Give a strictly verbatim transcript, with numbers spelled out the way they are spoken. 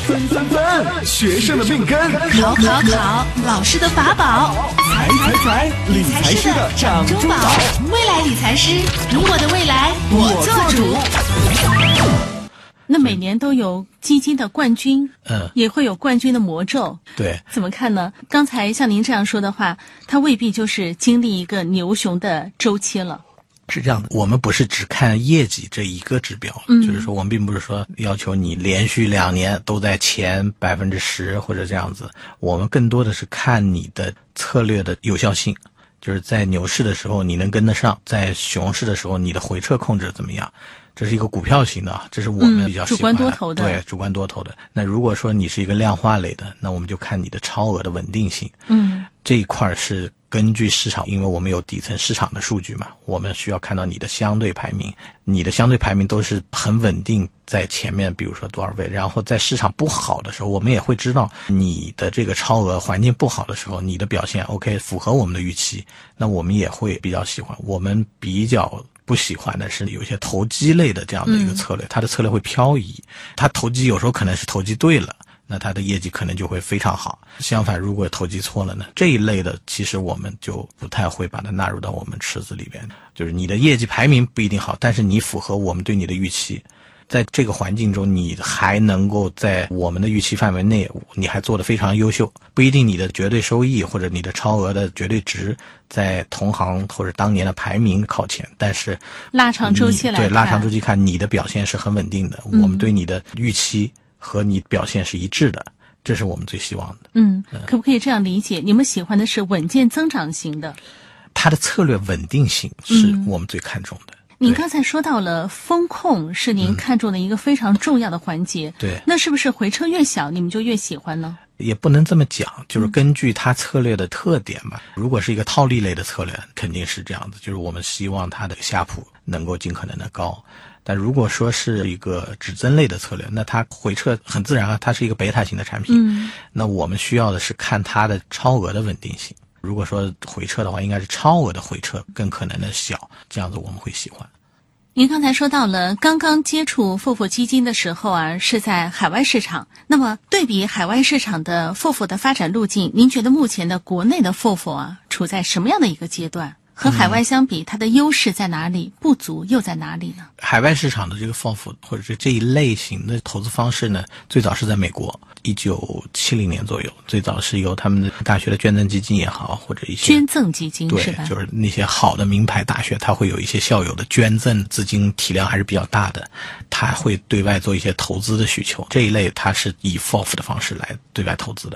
分分分，学生的命根； 考考考，老师的法宝； 财财财，理财师的掌中宝。 未来理财师，你我的未来，我做主。那每年都有基金的冠军， 嗯， 也会有冠军的魔咒， 对， 怎么看呢？刚才像您这样说的话，它未必就是经历一个牛熊的周期了。 是这样的，我们不是只看业绩这一个指标，嗯，就是说我们并不是说要求你连续两年都在前百分之十或者这样子，我们更多的是看你的策略的有效性，就是在牛市的时候你能跟得上，在熊市的时候你的回撤控制怎么样。这是一个股票型的，这是我们比较喜欢的、嗯、主观多头的。 对，主观多头的。那如果说你是一个量化类的，那我们就看你的超额的稳定性。 嗯， 这一块是根据市场，因为我们有底层市场的数据嘛，我们需要看到你的相对排名，你的相对排名都是很稳定在前面，比如说多少位，然后在市场不好的时候，我们也会知道你的这个超额环境不好的时候，你的表现 OK 符合我们的预期，那我们也会比较喜欢。我们比较不喜欢的是有一些投机类的这样的一个策略，它的策略会漂移，它投机有时候可能是投机对了，那它的业绩可能就会非常好。相反，如果投机错了呢，这一类的其实我们就不太会把它纳入到我们池子里边。就是你的业绩排名不一定好，但是你符合我们对你的预期，在这个环境中你还能够在我们的预期范围内，你还做得非常优秀，不一定你的绝对收益或者你的超额的绝对值在同行或者当年的排名靠前，但是拉长周期来看， 对拉长周期看，你的表现是很稳定的、嗯、我们对你的预期和你表现是一致的，这是我们最希望的。 嗯，可不可以这样理解，你们喜欢的是稳健增长型的？ 它的策略稳定性是我们最看重的。 嗯，您刚才说到了风控是您看中的一个非常重要的环节、嗯、 对， 那是不是回撤越小你们就越喜欢呢？ 也不能这么讲，就是根据它策略的特点嘛、嗯、如果是一个套利类的策略肯定是这样子，就是我们希望它的夏普能够尽可能的高，但如果说是一个指增类的策略，那它回撤很自然啊，它是一个贝塔型的产品、嗯、那我们需要的是看它的超额的稳定性，如果说回撤的话，应该是超额的回撤更可能的小，这样子我们会喜欢。 您刚才说到了刚刚接触富富基金的时候啊，是在海外市场，那么对比海外市场的富富的发展路径，您觉得目前的国内的富富啊处在什么样的一个阶段？和海外相比，它的优势在哪里，不足又在哪里呢？ 海外市场的这个 F O F 或者是这一类型的投资方式呢，最早是在美国，一九七零年左右，最早是由他们的大学的捐赠基金也好，或者一些捐赠基金， 对， 是吧？ 就是那些好的名牌大学，它会有一些校友的捐赠资金体量还是比较大的，它会对外做一些投资的需求，这一类它是以 F O F 的方式来对外投资的。